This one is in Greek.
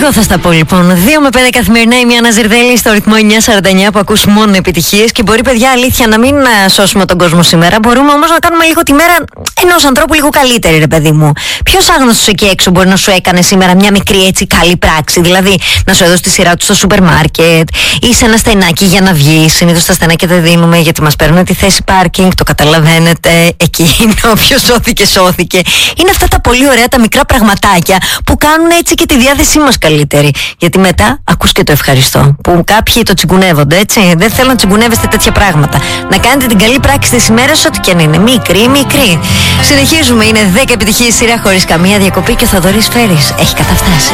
Εγώ θα στα πω λοιπόν. 2 με 5 καθημερινά, η Μια Ναζιρδέλη στο ρυθμό 949 που ακούς μόνο επιτυχίες. Και μπορεί, παιδιά, αλήθεια, να μην σώσουμε τον κόσμο σήμερα. Μπορούμε όμως να κάνουμε λίγο τη μέρα ενός ανθρώπου λίγο καλύτερη, ρε παιδί μου. Ποιος άγνωστος εκεί έξω μπορεί να σου έκανε σήμερα μια μικρή έτσι καλή πράξη? Δηλαδή, να σου έδωσε τη σειρά του στο σούπερ μάρκετ ή σε ένα στενάκι για να βγει. Συνήθως τα στενάκια δεν δίνουμε γιατί μας παίρνουν τη θέση πάρκινγκ. Το καταλαβαίνετε. Εκεί είναι όποιος σώθηκε, σώθηκε. Είναι αυτά τα πολύ ωραία, τα μικρά πραγματάκια που κάνουν έτσι και τη διάθεσή μας καλύτερη. Γιατί μετά ακούς και το ευχαριστώ. Που κάποιοι το τσιγκουνεύονται, έτσι. Δεν θέλω να τσιγκουνεύεστε τέτοια πράγματα. Να κάνετε την καλή πράξη της ημέρας, ό,τι και αν είναι. Μικρή, μικρή. Συνεχίζουμε. Είναι 10 επιτυχίες σειρά χωρίς καμία διακοπή και ο Θοδωρής Φέρης έχει καταφτάσει.